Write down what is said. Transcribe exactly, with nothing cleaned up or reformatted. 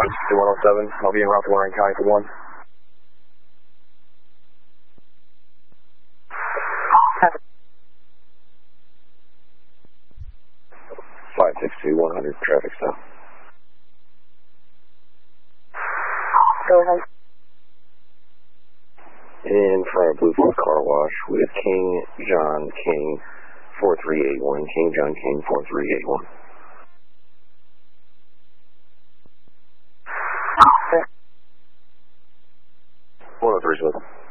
one oh seven, I'll be in route to Warren County for one. five six two, one hundred, traffic stop. Go ahead. In front of Bluefield Car Wash with King John King four three eight one. King John King four three eight one. one oh three, Smith.